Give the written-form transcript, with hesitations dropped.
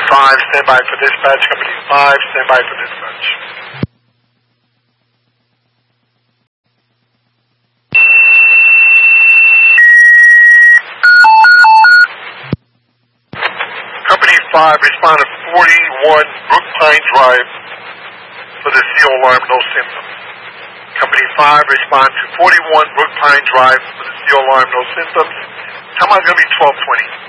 5, stand by for dispatch. Company 5, stand by for dispatch. Company 5, respond to 41 Brookpine Drive for the CO alarm, no symptoms. Company 5, respond to 41 Brookpine Drive for the CO alarm, no symptoms. Time is going to be 12:20.